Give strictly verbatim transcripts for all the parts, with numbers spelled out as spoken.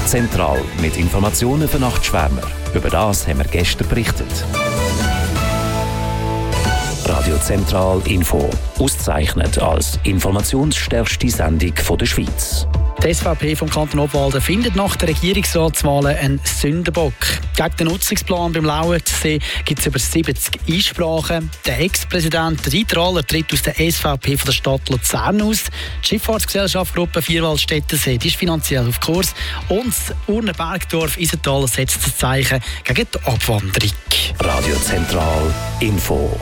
Zentral mit Informationen für Nachtschwärmer. Über das haben wir gestern berichtet. Radio Zentral Info. Ausgezeichnet als informationsstärkste Sendung der Schweiz. Die S V P vom Kanton Obwalden findet nach den Regierungsratswahlen einen Sündenbock. Gegen den Nutzungsplan beim Lauersee gibt es über siebzig Einsprachen. Der Ex-Präsident Dieter Haller tritt aus der S V P von der Stadt Luzern aus. Die Schifffahrtsgesellschaft Gruppe Vierwaldstättersee ist finanziell auf Kurs. Und das Urner Bergdorf Isental setzt das Zeichen gegen die Abwanderung. Radio Zentral Info.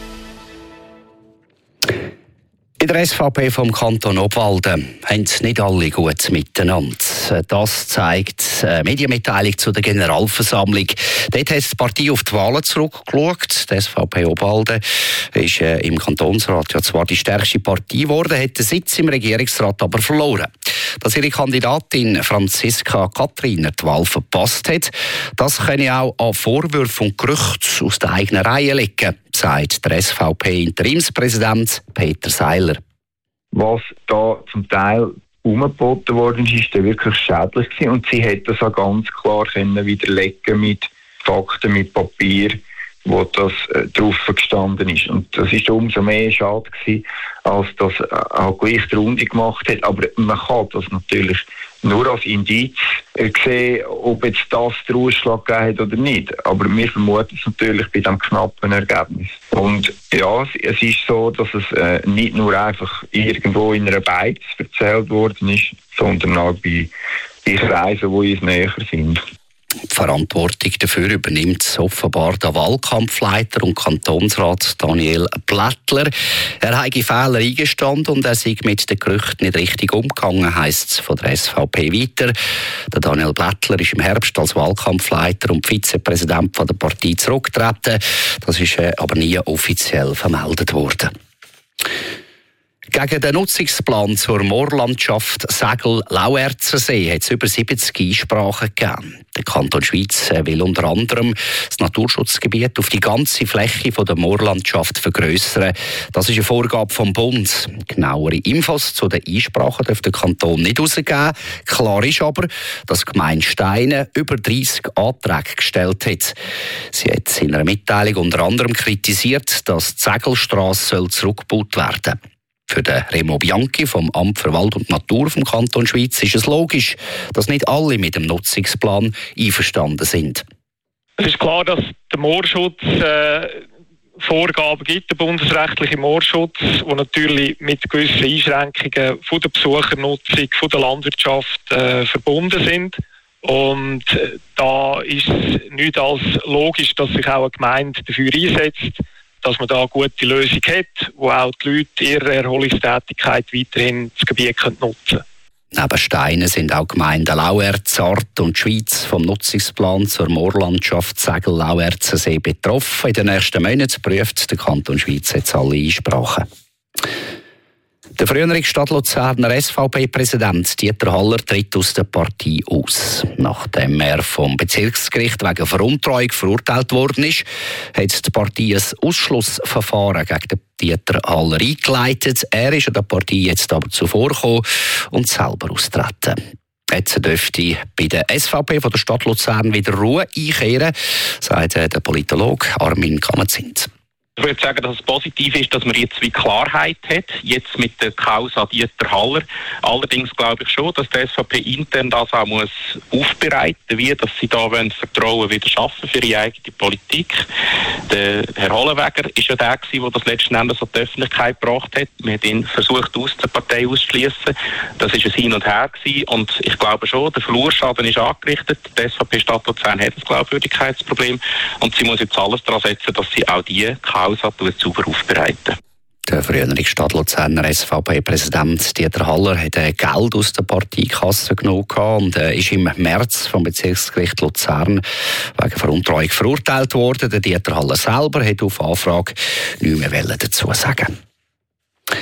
In der S V P vom Kanton Obwalden haben nicht alle gut miteinander. Das zeigt eine Medienmitteilung zu der Generalversammlung. Dort hat die Partei auf die Wahlen zurückgeschaut. Die S V P Obwalden ist äh, im Kantonsrat ja zwar die stärkste Partei geworden, hat den Sitz im Regierungsrat aber verloren. Dass ihre Kandidatin Franziska Kathriner die Wahl verpasst hat, das könne auch an Vorwürfen und Gerüchten aus der eigenen Reihe liegen, sagt der S V P-Interimspräsident Peter Seiler. Was da zum Teil umgeboten worden ist, ist wirklich schädlich gewesen. Und sie hätte das auch ganz klar können widerlegen mit Fakten, mit Papier, wo das äh, drauf gestanden ist. Und das ist umso mehr schade gewesen, als das äh, auch gleich die Runde gemacht hat. Aber man kann das natürlich nur als Indiz äh, sehen, ob jetzt das den Ausschlag gegeben hat oder nicht. Aber wir vermuten es natürlich bei diesem knappen Ergebnis. Und ja, es ist so, dass es äh, nicht nur einfach irgendwo in einer Beiz erzählt worden ist, sondern auch bei, bei Kreisen, die uns näher sind. Die Verantwortung dafür übernimmt offenbar der Wahlkampfleiter und Kantonsrat Daniel Blättler. Er habe Fehler eingestanden und er sei mit den Gerüchten nicht richtig umgegangen, heisst es von der S V P weiter. Der Daniel Blättler ist im Herbst als Wahlkampfleiter und Vizepräsident der Partei zurückgetreten. Das ist aber nie offiziell vermeldet worden. Gegen den Nutzungsplan zur Moorlandschaft Segel-Lauerzensee hat es über siebzig Einsprachen gegeben. Der Kanton Schweiz will unter anderem das Naturschutzgebiet auf die ganze Fläche der Moorlandschaft vergrössern. Das ist eine Vorgabe vom Bund. Genauere Infos zu den Einsprachen darf der Kanton nicht herausgeben. Klar ist aber, dass die Gemeinde Steine über dreissig Anträge gestellt hat. Sie hat in einer Mitteilung unter anderem kritisiert, dass die Segelstrasse zurückgebaut werden soll. Für den Remo Bianchi vom Amt für Wald und Natur vom Kanton Schweiz ist es logisch, dass nicht alle mit dem Nutzungsplan einverstanden sind. Es ist klar, dass der Moorschutz äh, Vorgaben gibt, der bundesrechtliche Moorschutz, der natürlich mit gewissen Einschränkungen von der Besuchernutzung, von der Landwirtschaft äh, verbunden sind. Und äh, da ist es nicht als logisch, dass sich auch eine Gemeinde dafür einsetzt, dass man da eine gute Lösung hat, wo auch die Leute ihre Erholungstätigkeit weiterhin das Gebiet nutzen können. Neben Steinen sind auch Gemeinden Lauerz, Art und Schweiz vom Nutzungsplan zur Moorlandschaft Segel-Lauerzensee betroffen. In den nächsten Monaten prüft der Kanton Schweiz jetzt alle Einsprachen. Der frühere Stadt Luzerner S V P-Präsident Dieter Haller tritt aus der Partei aus. Nachdem er vom Bezirksgericht wegen Veruntreuung verurteilt worden ist, hat die Partei ein Ausschlussverfahren gegen den Dieter Haller eingeleitet. Er ist an der Partei jetzt aber zuvorgekommen und selber austreten. Jetzt dürfte bei der S V P von der Stadt Luzern wieder Ruhe einkehren, sagt der Politologe Armin Kamerzint. Ich würde sagen, dass es positiv ist, dass man jetzt wie Klarheit hat, jetzt mit der Causa Dieter Haller. Allerdings glaube ich schon, dass die S V P intern das auch muss aufbereiten muss, wie dass sie da wollen, Vertrauen wieder schaffen für ihre eigene Politik. Der Herr Hollenweger war ja der, der das letzten Endes an die Öffentlichkeit gebracht hat. Man hat ihn versucht, aus der Partei auszuschliessen. Das war ein Hin und Her gewesen. Und ich glaube schon, der Flurschaden ist angerichtet. Die S V P Stadt Luzern hat ein Glaubwürdigkeitsproblem. Und sie muss jetzt alles daran setzen, dass sie auch die Causa sauber aufbereiten. Der frühere Stadt Luzerner S V P-Präsident Dieter Haller hat Geld aus der Parteikasse genommen und ist im März vom Bezirksgericht Luzern wegen Veruntreuung verurteilt worden. Der Dieter Haller selber hat auf Anfrage nichts mehr dazu sagen.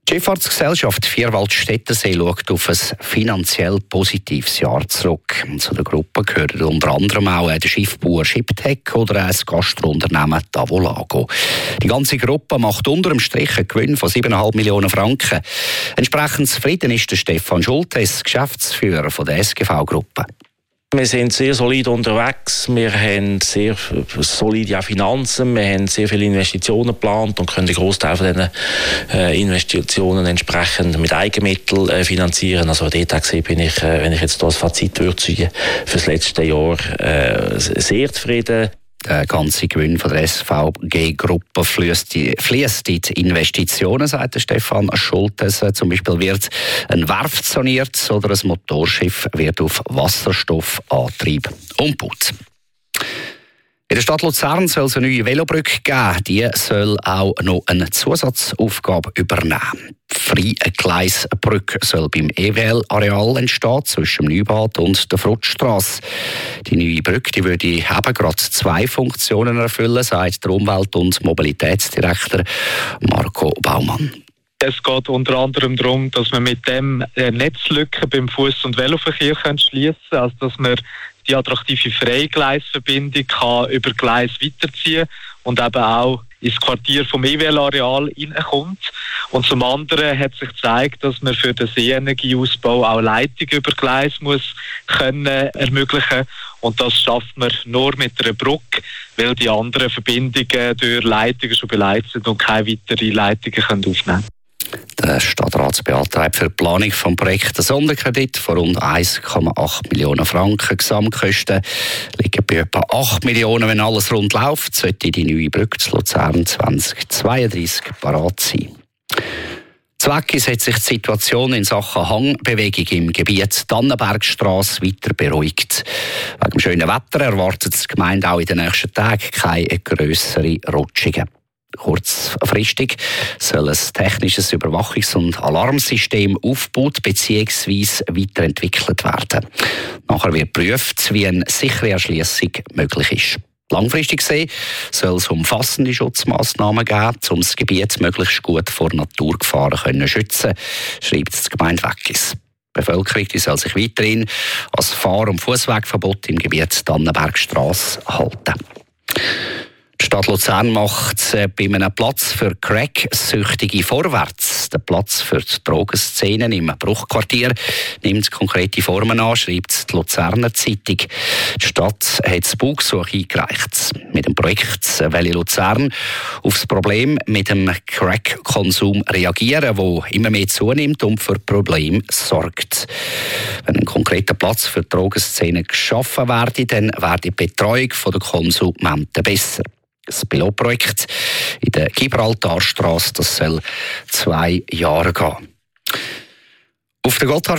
Die Schifffahrtsgesellschaft Vierwaldstättersee schaut auf ein finanziell positives Jahr zurück. Zu der Gruppe gehören unter anderem auch der Schiffbauer Shiptech oder ein Gastrounternehmen Tavolago. Die ganze Gruppe macht unter dem Strich einen Gewinn von sieben Komma fünf Millionen Franken. Entsprechend zufrieden ist der Stefan Schultes, Geschäftsführer von der S G V-Gruppe. Wir sind sehr solid unterwegs, wir haben sehr solide Finanzen, wir haben sehr viele Investitionen geplant und können den Großteil von diesen äh, Investitionen entsprechend mit Eigenmitteln äh, finanzieren. Also dort gesehen bin ich, äh, wenn ich jetzt das Fazit würde ziehen, für das letzte Jahr äh, sehr zufrieden. Der ganze Gewinn von der S V G-Gruppe fließt in die Investitionen, sagt Stefan Schultes. Zum Beispiel wird ein Werft saniert oder ein Motorschiff wird auf Wasserstoffantrieb umgebaut. In der Stadt Luzern soll es eine neue Velobrücke geben. Die soll auch noch eine Zusatzaufgabe übernehmen. Freigleisbrücke soll beim E W L-Areal entstehen, zwischen dem Neubad und der Fruttstrasse. Die neue Brücke die würde eben gerade zwei Funktionen erfüllen, sagt der Umwelt- und Mobilitätsdirektor Marco Baumann. Es geht unter anderem darum, dass man mit dem Netzlücken beim Fuß- und Veloverkehr schließen kann, also dass man die attraktive Freigleisverbindung kann über Gleis weiterziehen und eben auch ins Quartier vom E W L-Areal hineinkommt. Und zum anderen hat sich gezeigt, dass man für den Seeenergieausbau auch Leitungen über Gleis muss können ermöglichen. Und das schafft man nur mit einer Brücke, weil die anderen Verbindungen durch Leitungen schon beleidigt sind und keine weiteren Leitungen können aufnehmen können. Der Stadtrat beantragt für die Planung des Projekts einen Sonderkredit von rund eins Komma acht Millionen Franken. Gesamtkosten liegen bei etwa acht Millionen. Wenn alles rund läuft, sollte die neue Brücke zu Luzern zwanzig zweiunddreißig parat sein. Zweckis hat sich die Situation in Sachen Hangbewegung im Gebiet Dannenbergstrasse weiter beruhigt. Wegen dem schönen Wetter erwartet die Gemeinde auch in den nächsten Tagen keine grösseren Rutschungen. Kurzfristig soll ein technisches Überwachungs- und Alarmsystem aufgebaut bzw. weiterentwickelt werden. Nachher wird geprüft, wie eine sichere Erschliessung möglich ist. Langfristig gesehen soll es umfassende Schutzmaßnahmen geben, um das Gebiet möglichst gut vor Naturgefahren zu schützen, schreibt die Gemeinde Weggis. Die Bevölkerung die soll sich weiterhin an das Fahr- und Fusswegverbot im Gebiet Dannenbergstrasse halten. Die Stadt Luzern macht äh, bei einem Platz für Crack-Süchtige vorwärts. Der Platz für die Drogenszenen im Bruchquartier nimmt konkrete Formen an, schreibt die Luzerner Zeitung. Die Stadt hat das Baugesuch eingereicht. Mit dem Projekt will Luzern auf das Problem mit dem Crack-Konsum reagieren, der immer mehr zunimmt und für Probleme sorgt. Wenn ein konkreter Platz für die Drogenszene geschaffen werde, dann wäre die Betreuung der Konsumenten besser. Das Pilotprojekt in der Gibraltarstrasse, das soll zwei Jahre gehen. Auf der Gotthard